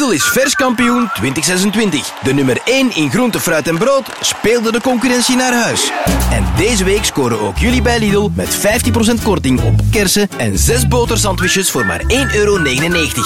Lidl is verskampioen 2026. De nummer 1 in groente, fruit en brood speelde de concurrentie naar huis. En deze week scoren ook jullie bij Lidl met 15% korting op kersen en 6 botersandwiches voor maar €1,99.